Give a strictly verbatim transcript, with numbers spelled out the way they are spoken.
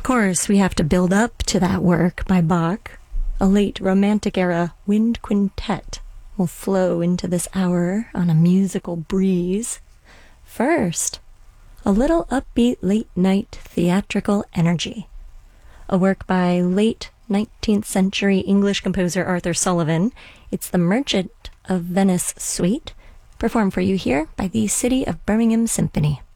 Of course, we have to build up to that work by Bach. A late Romantic era wind quintet will flow into this hour on a musical breeze. First, a little upbeat late-night theatrical energy. A work by late nineteenth century English composer Arthur Sullivan. It's the Merchant of Venice Suite, performed for you here by the City of Birmingham Symphony.